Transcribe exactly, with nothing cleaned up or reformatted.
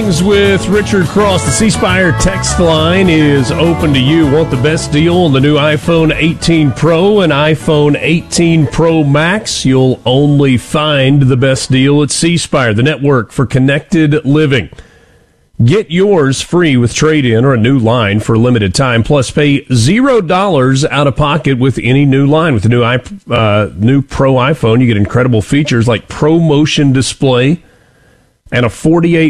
Mornings with Richard Cross. The C Spire text line is open to you. Want the best deal on the new iPhone eighteen Pro and iPhone eighteen Pro Max? You'll only find the best deal at C Spire, the network for connected living. Get yours free with trade-in or a new line for a limited time. Plus, pay zero dollars out of pocket with any new line. With the new uh, new Pro iPhone, you get incredible features like ProMotion display and a forty-eight